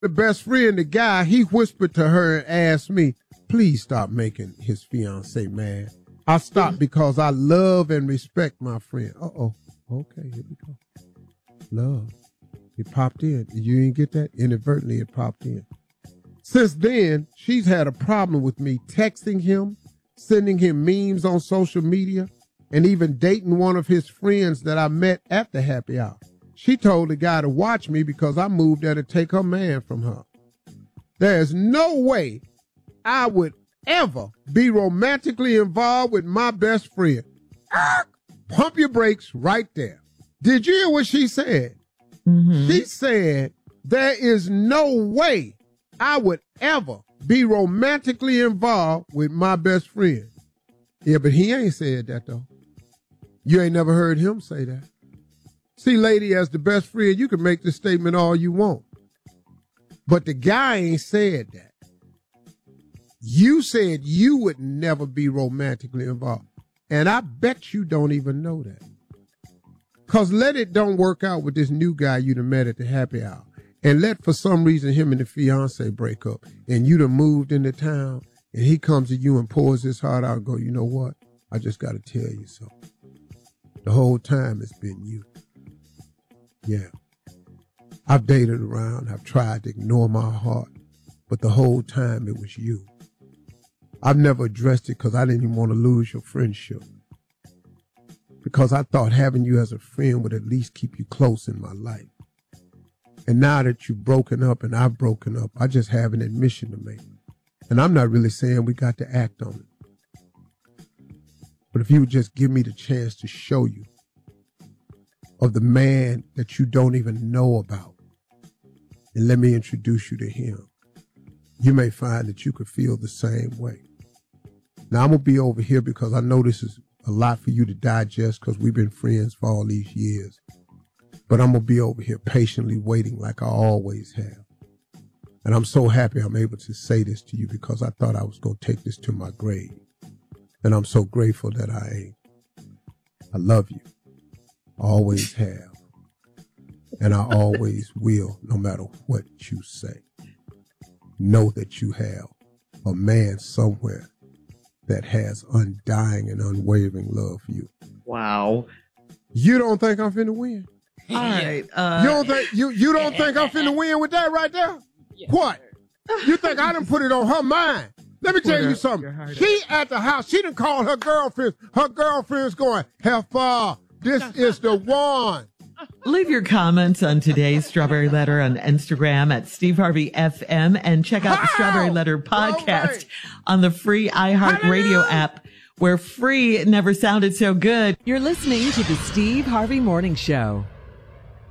The best friend, the guy, he whispered to her and asked me, please stop making his fiance mad. I stopped because I love and respect my friend. Uh-oh. Okay, here we go. Love. It popped in. You didn't get that? Inadvertently, it popped in. Since then, she's had a problem with me texting him, sending him memes on social media, and even dating one of his friends that I met at the happy hour. She told the guy to watch me because I moved there to take her man from her. There's no way I would ever be romantically involved with my best friend. Pump your brakes right there. Did you hear what she said? Mm-hmm. She said, there is no way I would ever be romantically involved with my best friend. Yeah, but he ain't said that, though. You ain't never heard him say that. See, lady, as the best friend, you can make this statement all you want. But the guy ain't said that. You said you would never be romantically involved. And I bet you don't even know that. Because let it don't work out with this new guy you done met at the happy hour. And let, for some reason, him and the fiance break up. And you done moved into town. And he comes to you and pours his heart out and go, you know what? I just got to tell you something. The whole time it's been you. Yeah. I've dated around. I've tried to ignore my heart. But the whole time it was you. I've never addressed it because I didn't even want to lose your friendship. Because I thought having you as a friend would at least keep you close in my life. And now that you've broken up and I've broken up, I just have an admission to make. And I'm not really saying we got to act on it. But if you would just give me the chance to show you of the man that you don't even know about, and let me introduce you to him, you may find that you could feel the same way. Now, I'm going to be over here because I know this is a lot for you to digest because we've been friends for all these years. But I'm going to be over here patiently waiting like I always have. And I'm so happy I'm able to say this to you because I thought I was going to take this to my grave. And I'm so grateful that I am. I love you. Always have. And I always will, no matter what you say. Know that you have a man somewhere that has undying and unwavering love for you. Wow. You don't think I'm finna win? All right. You don't think I'm finna win with that right there? Yeah. What? You think I done put it on her mind? Let me tell you something. She at the house, she done called her girlfriend. Her girlfriend's going, Heifer, this is the one. Leave your comments on today's Strawberry Letter on Instagram at Steve Harvey FM and check out the Strawberry Letter podcast on the free iHeartRadio app where free never sounded so good. You're listening to the Steve Harvey Morning Show.